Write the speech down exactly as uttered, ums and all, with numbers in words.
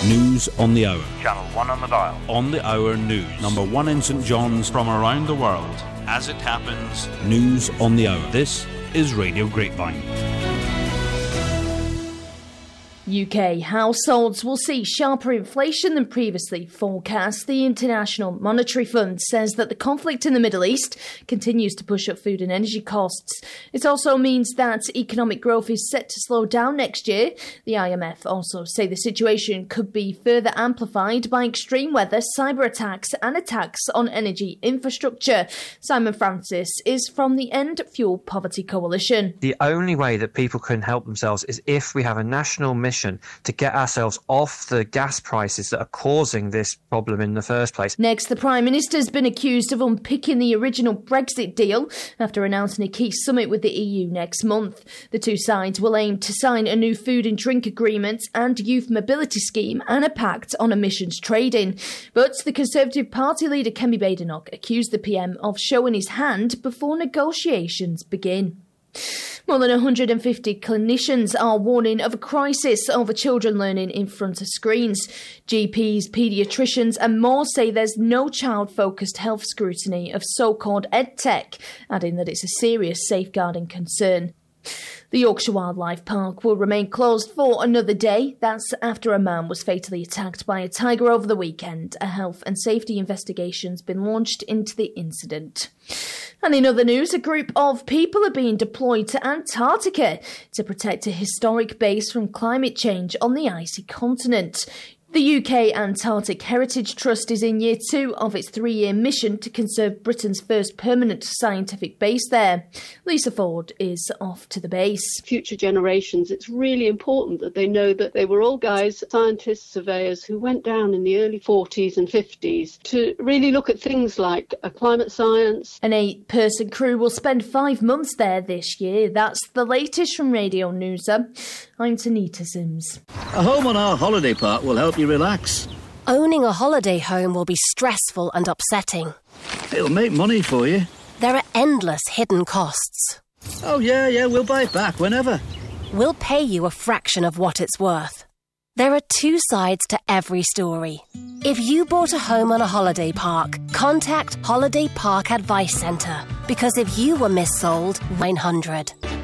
News on the hour. Channel one on the dial. On the hour news. Number one in St John's. From around the world, as it happens. News on the hour. This is Radio Grapevine. U K households will see sharper inflation than previously forecast. The International Monetary Fund says that the conflict in the Middle East continues to push up food and energy costs. It also means that economic growth is set to slow down next year. The I M F also say the situation could be further amplified by extreme weather, cyber attacks and attacks on energy infrastructure. Simon Francis is from the End Fuel Poverty Coalition. The only way that people can help themselves is if we have a national mission to get ourselves off the gas prices that are causing this problem in the first place. Next, the Prime Minister has been accused of unpicking the original Brexit deal after announcing a key summit with the E U next month. The two sides will aim to sign a new food and drink agreement and youth mobility scheme and a pact on emissions trading. But the Conservative Party leader Kemi Badenoch accused the P M of showing his hand before negotiations begin. More than one hundred fifty clinicians are warning of a crisis over children learning in front of screens. G Ps, paediatricians and more say there's no child-focused health scrutiny of so-called EdTech, adding that it's a serious safeguarding concern. The Yorkshire Wildlife Park will remain closed for another day. That's after a man was fatally attacked by a tiger over the weekend. A health and safety investigation's been launched into the incident. And in other news, a group of people are being deployed to Antarctica to protect a historic base from climate change on the icy continent. The U K Antarctic Heritage Trust is in year two of its three-year mission to conserve Britain's first permanent scientific base there. Lisa Ford is off to the base. Future generations, it's really important that they know that they were all guys, scientists, surveyors, who went down in the early forties and fifties to really look at things like uh, climate science. An eight-person crew will spend five months there this year. That's the latest from Radio Noosa. I'm Tanita Sims. A home on our holiday park will help you relax. Owning a holiday home will be stressful and upsetting. It'll make money for you. There are endless hidden costs. Oh, yeah, yeah, we'll buy it back whenever. We'll pay you a fraction of what it's worth. There are two sides to every story. If you bought a home on a holiday park, contact Holiday Park Advice Centre. Because if you were missold, nine hundred.